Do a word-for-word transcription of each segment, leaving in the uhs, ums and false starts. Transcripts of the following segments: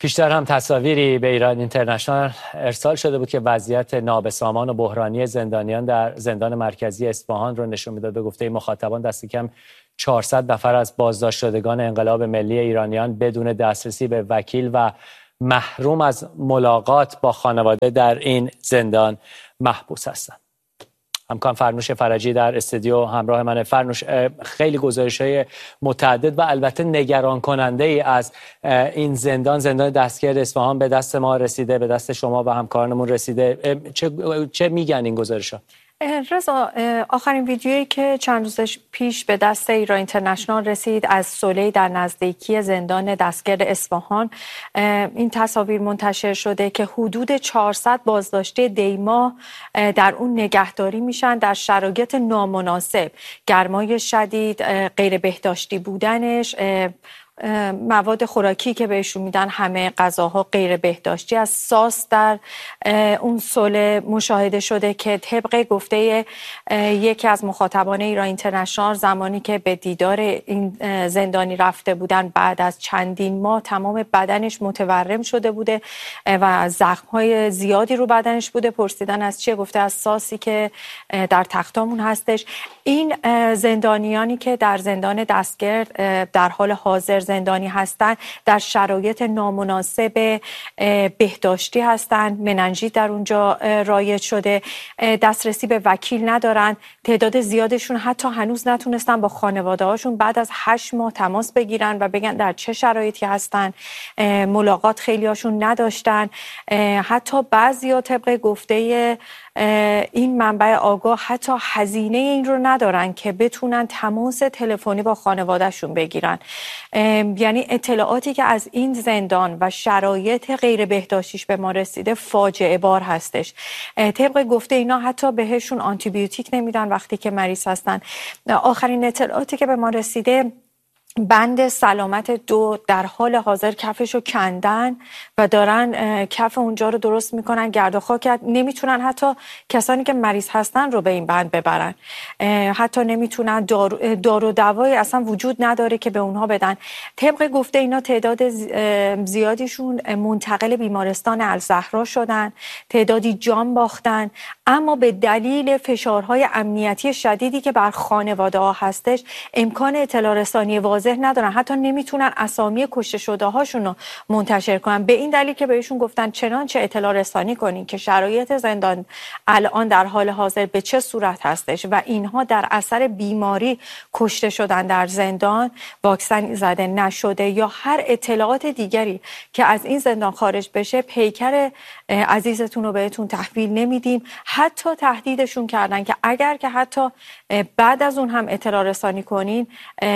پیشتر هم تصاویری به ایران اینترنشنال ارسال شده بود که وضعیت نابسامان و بحرانی زندانیان در زندان مرکزی اصفهان رو نشون میداد. به گفته مخاطبان دست کم چهارصد نفر از بازداشت شدگان انقلاب ملی ایرانیان بدون دسترسی به وکیل و محروم از ملاقات با خانواده در این زندان محبوس هستند. همکارم فرنوش فرجی در استودیو همراه من. فرنوش، خیلی گزارش‌های متعدد و البته نگران کننده ای از این زندان زندان دستگرد اصفهان به دست ما رسیده، به دست شما و همکارانمون رسیده. چه چه میگن این گزارش‌ها؟ رضا، آخرین ویدیویی که چند روز پیش به دست ایران اینترنشنال رسید از صلحی در نزدیکی زندان دستگرد اصفهان، این تصاویر منتشر شده که حدود چهارصد بازداشته دیما در اون نگهداری میشن در شرایط نامناسب، گرمای شدید، غیر بهداشتی بودنش، مواد خوراکی که بهشون میدن همه غذاها غیر بهداشتی از ساس در اون صلح مشاهده شده که طبق گفته یکی از مخاطبان ایران اینترنشنال زمانی که به دیدار این زندانی رفته بودن بعد از چندین ماه تمام بدنش متورم شده بوده و زخم‌های زیادی رو بدنش بوده. پرسیدن از چیه؟ گفته از ساسی که در تختامون هستش. این زندانیانی که در زندان دستگرد در حال حاضر زندانی هستند در شرایط نامناسب بهداشتی هستند. مننژیت در اونجا رایج شده، دسترسی به وکیل ندارن. تعداد زیادشون حتی هنوز نتونستن با خانواده هاشون بعد از هشت ماه تماس بگیرن و بگن در چه شرایطی هستن. ملاقات خیلی هاشون نداشتن. حتی بعضیا طبق گفته این منبع آگاه حتی هزینه این رو ندارن که بتونن تماس تلفنی با خانوادهشون بگیرن. یعنی اطلاعاتی که از این زندان و شرایط غیر بهداشتیش به ما رسیده فاجعه بار هستش. طبق گفته اینا حتی بهشون آنتی بیوتیک نمیدن وقتی که مریض هستن. آخرین اطلاعاتی که به ما رسیده، بند سلامت دو در حال حاضر کفشو کندن و دارن کف اونجا رو درست میکنن، گرد و خاک، نمیتونن حتی کسانی که مریض هستن رو به این بند ببرن، حتی نمیتونن دارو, دارو دوایی اصلا وجود نداره که به اونها بدن. طبق گفته اینا تعداد زیادیشون منتقل بیمارستان الزهرا شدن، تعدادی جان باختن، اما به دلیل فشارهای امنیتی شدیدی که بر خانواده ها هستش امکان اطلاع رسانی واضح ندارن، حتی نمیتونن اسامی کشته شده هاشون رو منتشر کنن، به این دلیل که بهشون گفتن چنانچه اطلاع رسانی کنین که شرایط زندان الان در حال حاضر به چه صورت هستش و اینها در اثر بیماری کشته شدن در زندان، واکسن زده نشده یا هر اطلاعات دیگری که از این زندان خارج بشه پیکر عزیزتون رو بهتون تحویل نمیدیم. حتی تهدیدشون کردن که اگر که حتی بعد از اون هم اطلاع رسانی کنین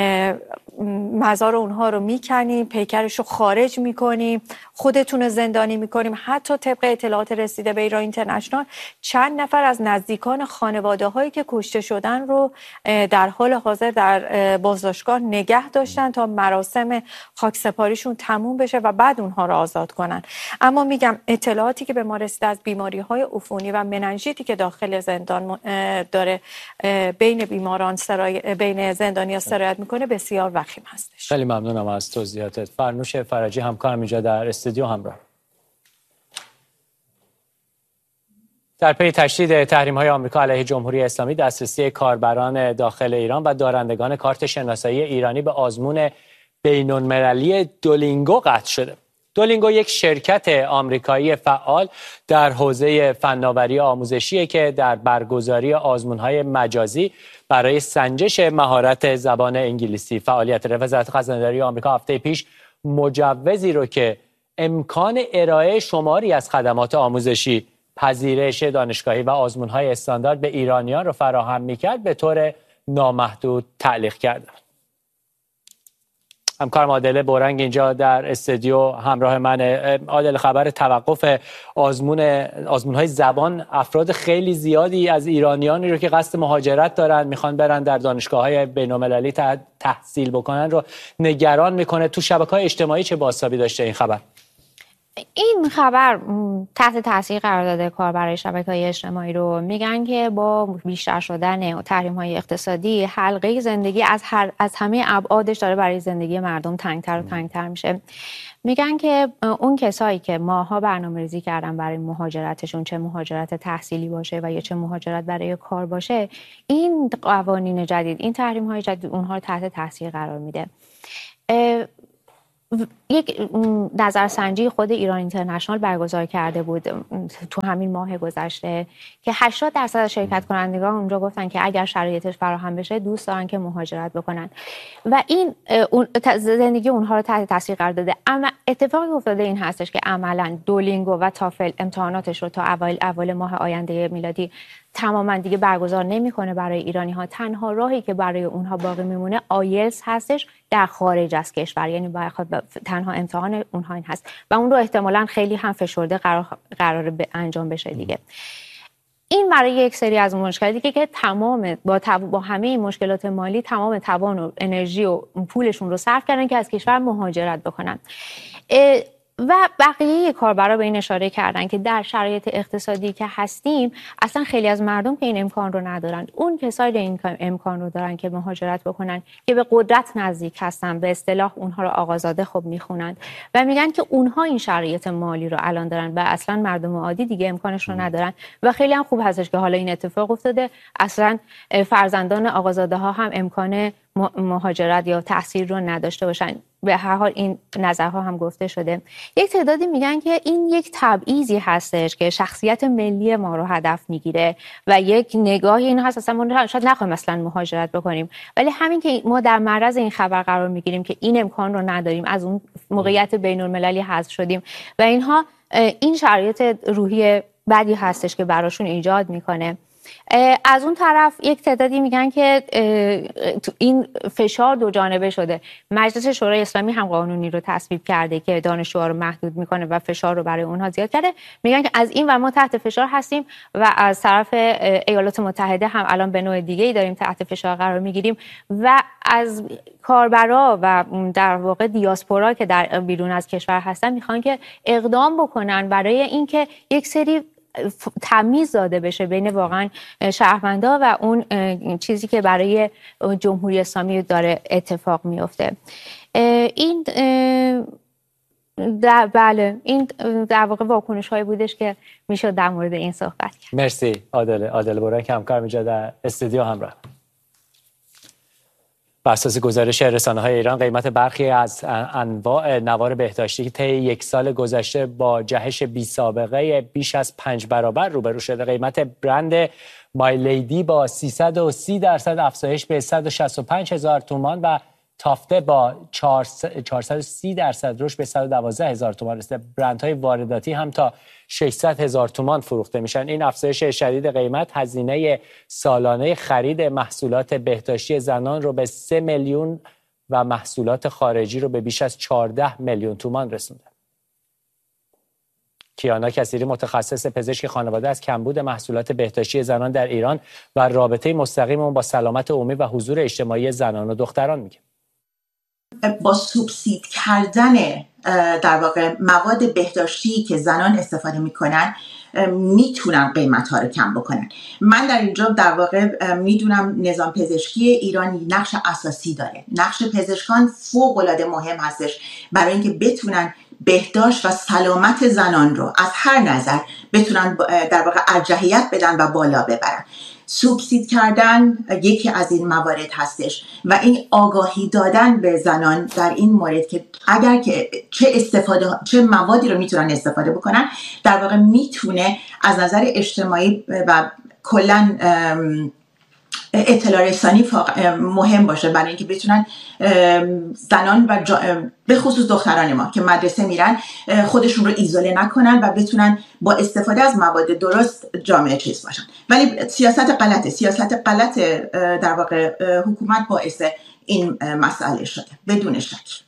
مزار اونها رو میکنیم، پیکرش رو خارج میکنیم، خودتون زندانی میکنیم. حتی طبق اطلاعات رسیده به ایران اینترنشنال چند نفر از نزدیکان خانواده هایی که کشته شدن رو در حال حاضر در بازداشتگاه نگه داشتن تا مراسم خاکسپاریشون تموم بشه و بعد اونها رو آزاد کنن. اما میگم اطلاعاتی که به ما رسیده از بیماری های عفونی و مننژیتی که داخل زندان داره بین بیماران سرای... بین زندانیان سرایت میکنه بسیار وخیم هستش. خیلی ممنونم از توضیحاتت. فرنوش فرجی همکارم اینجا در استودیو همراه. در پی تشدید تحریم‌های آمریکا علیه جمهوری اسلامی، دسترسی کاربران داخل ایران و دارندگان کارت شناسایی ایرانی به آزمون بین‌المللی دولینگو قطع شده. دولینگو یک شرکت آمریکایی فعال در حوزه فناوری آموزشیه که در برگزاری آزمون‌های مجازی برای سنجش مهارت زبان انگلیسی فعالیت داره. وزارت خزانه‌داری آمریکا هفته پیش مجوزی رو که امکان ارائه شماری از خدمات آموزشی، پذیرش دانشگاهی و آزمون‌های استاندارد به ایرانیان رو فراهم می‌کرد به طور نامحدود تعلیق کرد. همکارم عادل بورنگ اینجا در استودیو همراه من. عادل، خبر توقف آزمون آزمون‌های زبان افراد خیلی زیادی از ایرانیانی رو که قصد مهاجرت دارن، میخوان برن در دانشگاه‌های بین‌المللی تحصیل بکنن رو نگران میکنه. تو شبکه‌های اجتماعی چه بازتابی داشته این خبر؟ این خبر تحت تاثیر قرار داده کاربرای شبکه‌های اجتماعی رو. میگن که با بیشتر شدن تحریم‌های اقتصادی حلقه زندگی از هر از همه ابعادش داره برای زندگی مردم تنگ‌تر و تنگ‌تر میشه. میگن که اون کسایی که ماها برنامه‌ریزی کردن برای مهاجرتشون، چه مهاجرت تحصیلی باشه و یا چه مهاجرت برای کار باشه، این قوانین جدید، این تحریم‌های جدید اونها رو تحت تاثیر قرار میده. یک نظرسنجی خود ایران اینترنشنال برگزار کرده بود تو همین ماه گذشته که هشتاد درصد از شرکت کنندگان اونجا گفتن که اگر شرایطش فراهم بشه دوست دارن که مهاجرت بکنن و این زندگی اونها رو تحت تاثیر قرار داده. اما اتفاقی افتاده این هستش که عملاً دولینگو و تافل امتحاناتش رو تا اول اول ماه آینده میلادی تماما دیگه برگزار نمیکنه برای ایرانی ها. تنها راهی که برای اونها باقی میمونه آیلتس هستش در خارج از کشور، یعنی باید تنها امتحان اونها این هست و اون رو احتمالاً خیلی هم فشرده قرار قرار به انجام بشه دیگه. این برای یک سری از مشکلاتی که, که تمام با, با همه این مشکلات مالی تمام توان و انرژی و پولشون رو صرف کردن که از کشور مهاجرت بکنن. و بقیه کاربرا به این اشاره کردن که در شرایط اقتصادی که هستیم اصلا خیلی از مردم که این امکان رو ندارن. اون کسایی این امکان رو دارن که مهاجرت بکنن که به قدرت نزدیک هستن، به اصطلاح اونها رو آقازاده خوب میخونن و میگن که اونها این شرایط مالی رو الان دارن و اصلا مردم عادی دیگه امکانش رو ندارن و خیلی هم خوب هستش که حالا این اتفاق افتاده. اصلا فرزندان آقازاده ها هم امکان مهاجرت یا تحصیل رو نداشته باشن. به هر حال این نظرها هم گفته شده. یک تعدادی میگن که این یک تبعیضی هستش که شخصیت ملی ما رو هدف میگیره و یک نگاهی این هست اصلا ما شاید نخوایم مثلا مهاجرت بکنیم، ولی همین که ما در معرض این خبر قرار میگیریم که این امکان رو نداریم، از اون موقعیت بین المللی حذف شدیم و اینها، این شرایط روحی بدی هستش که براشون ایجاد میکنه. از اون طرف یک تعدادی میگن که این فشار دو جانبه شده. مجلس شورای اسلامی هم قانونی رو تصویب کرده که دانشجوها رو محدود میکنه و فشار رو برای اونها زیاد کرده. میگن که از این و ما تحت فشار هستیم و از طرف ایالات متحده هم الان به نوع دیگه‌ای داریم تحت فشار قرار میگیریم و از کاربرا و در واقع دیاسپورا که در بیرون از کشور هستن میخوان که اقدام بکنن برای اینکه یک سری تمیز داده بشه بین واقعا شهروندا و اون چیزی که برای جمهوری اسلامی داره اتفاق میفته. این در بله این در واقع واکنش هایی بودش که میشه در مورد این صحبت کرد. مرسی عادل عادل بورک همکار اینجا در استودیو همراه. بر اساس گزارش رسانه‌های ایران قیمت برخی از انواع نوار بهداشتی که طی یک سال گذشته با جهش بی سابقه بیش از پنج برابر روبرو شده. قیمت برند مای لیدی با سیصد و سی درصد افزایش به صد و شصت و پنج هزار تومان و تافته با چهارصد و سی درصد رشد به صد و دوازده هزار تومان رسیده. برندهای وارداتی هم تا ششصد هزار تومان فروخته میشن. این افزایش شدید قیمت هزینه سالانه خرید محصولات بهداشتی زنان رو به سه میلیون و محصولات خارجی رو به بیش از چهارده میلیون تومان رسونده. کیانا کثیری متخصص پزشک خانواده از کمبود محصولات بهداشتی زنان در ایران و رابطه مستقیم اون با سلامت عمومی و حضور اجتماعی زنان و دختران میگه. با سوبسید کردن در واقع مواد بهداشتی که زنان استفاده میکنن میتونن قیمت ها رو کم بکنن. من در اینجا در واقع میدونم نظام پزشکی ایران نقش اساسی داره. نقش پزشکان فوق العاده مهم هستش برای اینکه بتونن بهداشت و سلامت زنان رو از هر نظر بتونن در واقع ارجحیت بدن و بالا ببرن. سوبسید کردن یکی از این موارد هستش و این آگاهی دادن به زنان در این مورد که اگر که چه استفاده چه موادی رو میتونن استفاده بکنن، در واقع میتونه از نظر اجتماعی و کلاً اطلاع رسانی مهم باشه برای اینکه بتونن زنان و به خصوص دختران ما که مدرسه میرن خودشون رو ایزوله نکنن و بتونن با استفاده از مواد درست جامعه چیز باشن. ولی سیاست غلطه سیاست غلط در واقع حکومت باعث این مسئله شده بدون شک.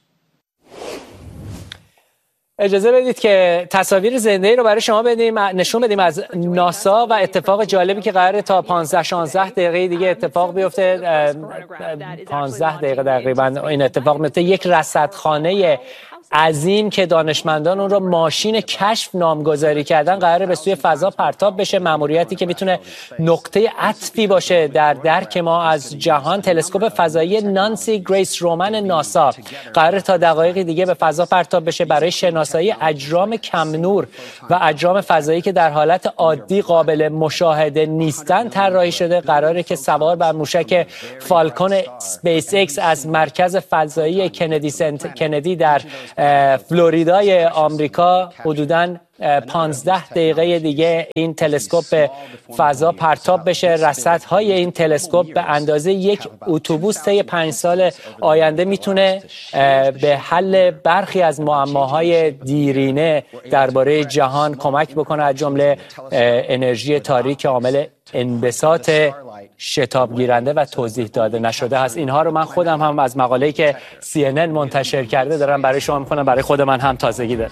اجازه بدید که تصاویر زنده رو برای شما بدیم نشون بدیم از ناسا و اتفاق جالبی که قراره تا پانزده شانزده دقیقه دیگه اتفاق بیفته. پانزده دقیقه تقریبا این اتفاق میفته. یک رصدخانه عظیم که دانشمندان اون رو ماشین کشف نامگذاری کردن قراره به سوی فضا پرتاب بشه. مأموریتی که میتونه نقطه عطفی باشه در درک ما از جهان. تلسکوپ فضایی نانسی گریس رومن ناسا قراره تا دقایقی دیگه به فضا پرتاب بشه برای شناسایی اجرام کم نور و اجرام فضایی که در حالت عادی قابل مشاهده نیستن طراحی شده. قراره که سوار بر موشک فالکون اسپیس ایکس از مرکز فضایی کندی سنت کندی در فلوریدای آمریکا حدوداً پانزده دقیقه دیگه این تلسکوپ به فضا پرتاب بشه. رصدهای این تلسکوپ به اندازه یک اتوبوس طی پنج سال آینده میتونه به حل برخی از معماهای دیرینه درباره جهان کمک بکنه، از جمله انرژی تاریک عامل انبساط شتاب گیرنده و توضیح داده نشده هست. اینها رو من خودم هم از مقاله‌ای که سی ان ان منتشر کرده دارم برای شما می‌خونم، برای خود من هم تازگی داره.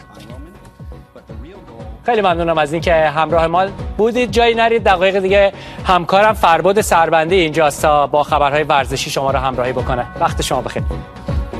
خیلی ممنونم از اینکه همراه ما بودید. جایی نرید، دقایق دیگه همکارم فرباد سربندی اینجاست تا با خبرهای ورزشی شما رو همراهی بکنه. وقت شما بخیر.